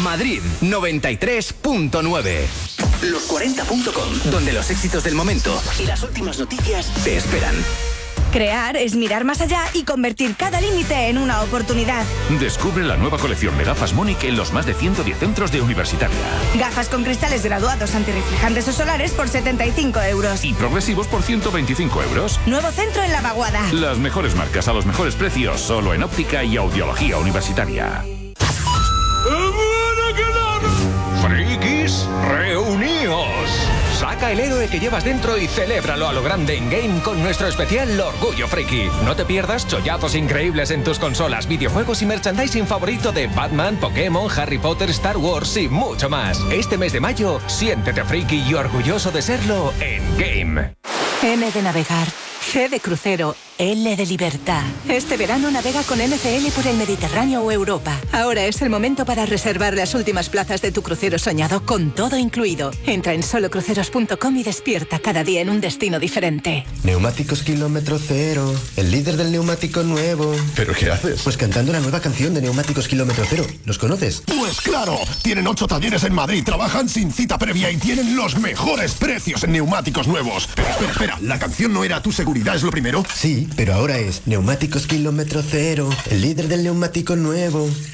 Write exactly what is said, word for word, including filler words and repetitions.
Madrid noventa y tres punto nueve. Los cuarenta punto com, donde los éxitos del momento y las últimas noticias te esperan. Crear es mirar más allá y convertir cada límite en una oportunidad. Descubre la nueva colección de gafas Mónica en los más de ciento diez centros de Universitaria. Gafas con cristales graduados antirreflejantes o solares por setenta y cinco euros. Y progresivos por ciento veinticinco euros. Nuevo centro en La Vaguada. Las mejores marcas a los mejores precios, solo en óptica y audiología universitaria. ¡Frikis, reuníos! Saca el héroe que llevas dentro y celébralo a lo grande en Game con nuestro especial Orgullo Friki. No te pierdas chollazos increíbles en tus consolas, videojuegos y merchandising favorito de Batman, Pokémon, Harry Potter, Star Wars y mucho más. Este mes de mayo, siéntete friki y orgulloso de serlo en Game. N de navegar, G de crucero, L de libertad. Este verano navega con N C L por el Mediterráneo o Europa. Ahora es el momento para reservar las últimas plazas de tu crucero soñado con todo incluido. Entra en solo cruceros punto com y despierta cada día en un destino diferente. Neumáticos kilómetro cero, el líder del neumático nuevo. ¿Pero qué haces? Pues cantando la nueva canción de Neumáticos kilómetro cero. ¿Los conoces? Pues claro, tienen ocho talleres en Madrid, trabajan sin cita previa y tienen los mejores precios en neumáticos nuevos. Pero espera, espera, ¿la canción no era Tu seguridad es lo primero? Sí, pero ahora es Neumáticos kilómetro cero, el líder del neumático nuevo.